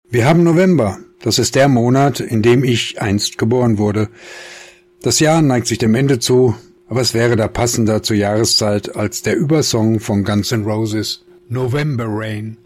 Wir haben November. Das ist der Monat, in dem ich einst geboren wurde. Das Jahr neigt sich dem Ende zu, aber es wäre da passender zur Jahreszeit als der Übersong von Guns N' Roses, November Rain.